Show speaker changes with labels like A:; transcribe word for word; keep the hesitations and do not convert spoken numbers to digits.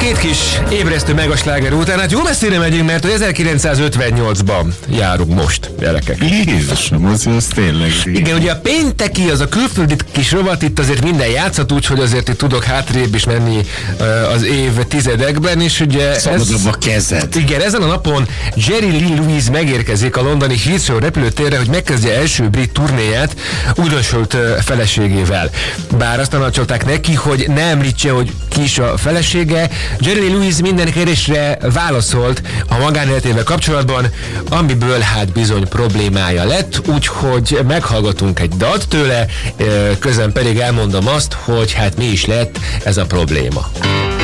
A: Két kis ébresztő megasláger után, hát jó messzire megyünk, mert ezerkilencszázötvennyolcban járunk most, gyerekek.
B: Jézusom, az, az tényleg.
A: Igen, ugye a pénteki, az a külföldi kis rovat, itt azért minden játszhat, úgyhogy azért itt tudok hátrébb is menni az év tizedekben, és ugye...
B: Szabadabb a kezed.
A: Igen, ezen a napon Jerry Lee Lewis megérkezik a londoni Heathrow repülőtérre, hogy megkezdje első brit turnéját újdonsült feleségével. Bár azt tanácsolták neki, hogy ne említse, hogy ki is a felesége, Jerry Lee Lewis minden kérdésre válaszolt a magánéletével kapcsolatban, amiből hát bizony problémája lett, úgyhogy meghallgatunk egy dalt tőle, közben pedig elmondom azt, hogy hát mi is lett ez a probléma.